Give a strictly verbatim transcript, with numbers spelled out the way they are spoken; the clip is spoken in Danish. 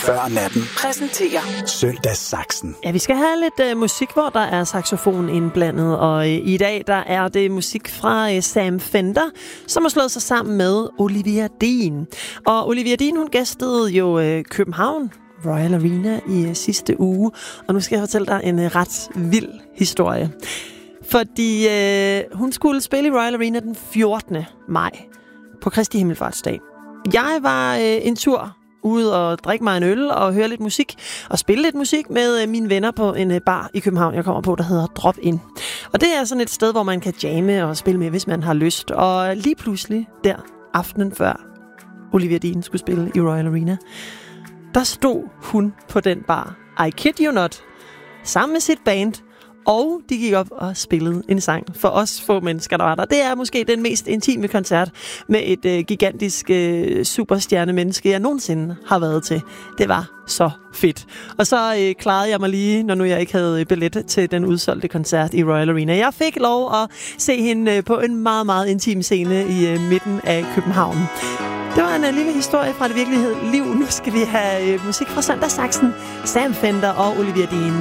Før natten. Præsenterer Søndagssaxen. Ja, vi skal have lidt uh, musik, hvor der er saxofon indblandet, og uh, i dag der er det musik fra uh, Sam Fender, som har slået sig sammen med Olivia Dean. Og Olivia Dean, hun gæstede jo uh, København Royal Arena i uh, sidste uge, og nu skal jeg fortælle dig en uh, ret vild historie. Fordi uh, hun skulle spille i Royal Arena den fjortende maj på Kristi Himmelfartsdag. Jeg var uh, en tur ude og drikke mig en øl og høre lidt musik og spille lidt musik med mine venner på en bar i København, jeg kommer på, der hedder Drop In. Og det er sådan et sted, hvor man kan jamme og spille med, hvis man har lyst. Og lige pludselig, der aftenen før Olivia Dean skulle spille i Royal Arena, der stod hun på den bar, I kid you not, sammen med sit band, og de gik op og spillede en sang for os få mennesker, der var der. Det er måske den mest intime koncert med et øh, gigantisk øh, superstjernemenneske, jeg nogensinde har været til. Det var så fedt. Og så øh, klarede jeg mig lige, når nu jeg ikke havde billet til den udsolgte koncert i Royal Arena. Jeg fik lov at se hende øh, på en meget, meget intim scene i øh, midten af København. Det var en uh, lille historie fra det virkelige liv. Nu skal vi have uh, musik fra Søndagssaxen, Sam Fender og Olivia Dean.